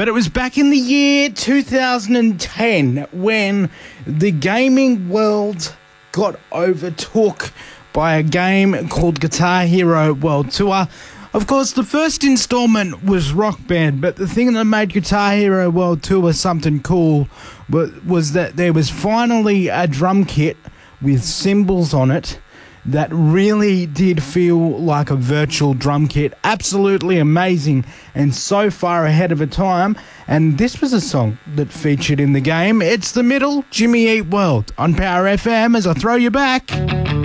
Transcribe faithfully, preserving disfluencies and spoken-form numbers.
But it was back in the year two thousand ten when the gaming world got overtook by a game called Guitar Hero World Tour. Of course, the first installment was Rock Band, but the thing that made Guitar Hero World Tour something cool was that there was finally a drum kit with cymbals on it that really did feel like a virtual drum kit. Absolutely amazing and so far ahead of a time. And this was a song that featured in the game. It's The Middle, Jimmy Eat World on Power F M as I throw you back.